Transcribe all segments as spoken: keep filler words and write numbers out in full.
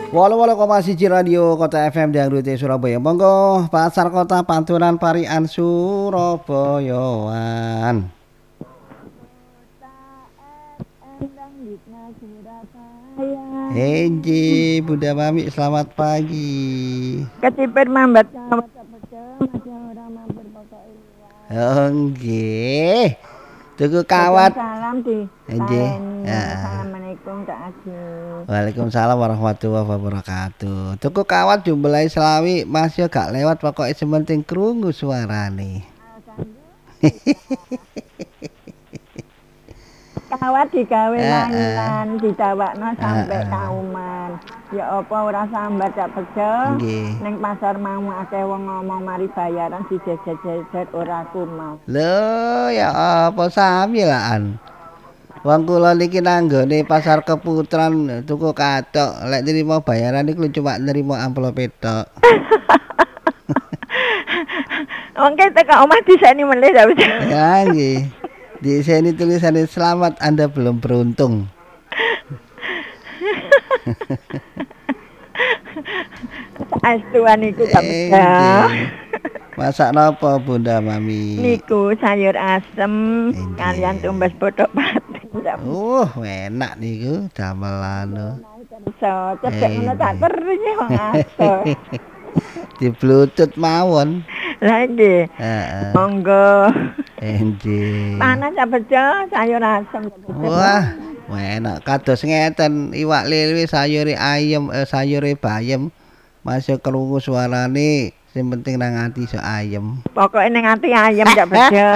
Walau walau koma siji radio Kota F M yang Rute Surabaya. Monggo pasar kota Panturan Parian Surabayaan. Henji Bunda Mami selamat pagi. Kecipir mambat kawat masih ora mampir pokok ini. Nggih. Tuku kawat. Salam di. Nggih. Assalamualaikum Kak Adi. Waalaikumsalam warahmatullahi wabarakatuh. Tuku kawat jumlahe selawi Mas yo gak lewat pokoke sementing krungu suarane. Kawat digawe lan didawakno sampai kauman. Ya apa ora sambat Cak Bejo. Ning pasar mau akeh wong ngomong mari bayaran dijejet-jejet ora kumau. Lho ya apa sami laan. Wong kula niki nanggone pasar Keputran tuku kathok, lek nrimo bayaran niku cuma nrimo amplop tok. Wong kete kok omah diseni meneh Cak Bejo. Ya nggih. Di sini tulisannya selamat Anda belum beruntung. Astuan iku Cak Bejo. Masak napa Bunda Mami? Niku sayur asem kalian tumbas bothok pati. Uh, enak niku damelan. Iso cedek ngono tak terus wong aso. Di bluetooth mawon. Lah nggih. Heeh. Monggo. Enjing. Panas Cak Bejo, sayur asem. Wah, enak kados ngeten iwak lele sayure ayem eh, sayure bayem. Masuk krungu suarane, sing penting nang ati iso ayem. Pokoke ning ati ayem Cak Bejo.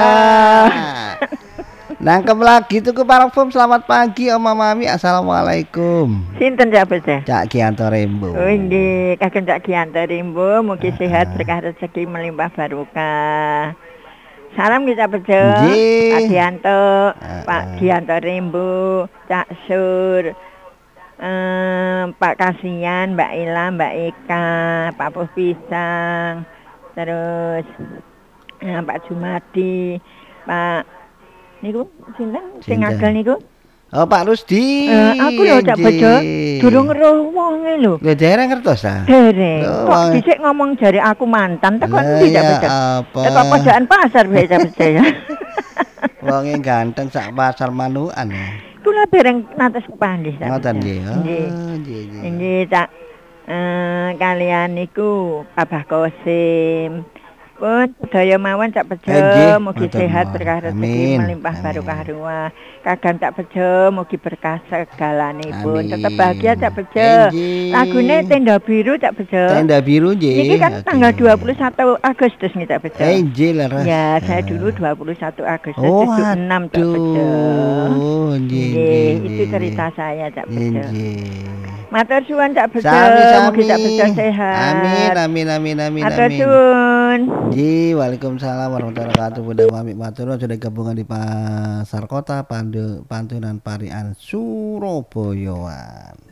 Nangkep lagi tuku parfum selamat pagi Oma Mami. Assalamualaikum. Sinten Cak Bejo? Cak Gianto Rembo. Oh nggih, kagem Cak Gianto Rembo, mugi sehat berkah rezeki melimpah barokah. Salam kita Bejo, Pak Gianto, Pak Gianto Rembo, Cak Sur, eh, Pak Kasian, Mbak Ila, Mbak Eka, Pak Puh Pisang, terus eh, Pak Jumadi, Pak niku sinten sing agel niku? Oh Pak Rusdi. Uh, aku lho Cak Bejo, durung roh wonge lho. Lho dereng ngertos ah? Dereng. Kok dhisik ngomong jare aku mantan, teko endi Cak Bejo? Teko pojokan pasar bae Cak Bejo ya. Wonge ganteng sak pasar manukan ya. Kula dereng nates kepanggih Cak. Ngoten nggih. Nggih. Nggih. Nggih Cak. Eh kalian niku Abah Kosim. Pun sedaya mawon Cak Bejo, mugi sehat berkah rezeki melimpah barokah ruah. Kadang Cak Bejo mugi berkah segalanipun. Tetep bahagia Cak Bejo. Lagune Tenda Biru Cak Bejo. Tenda Biru nggih. Iki kan tanggal dua puluh satu Agustus nih Cak Bejo. Nggih leres. Ya, saya dulu dua puluh satu Agustus tujuh enam Cak Bejo. Oh, nggih. Itu cerita saya Cak Bejo. Matur suwun Cak Bejo, mugi Cak Bejo sehat. Amin amin amin amin. Matur suwun. Ji, waalaikumsalam warahmatullahi wabarakatuh. Bunda Mami matur sudah gabungan di Pasar Kota Pandu Pantunan Parian Surabayaan.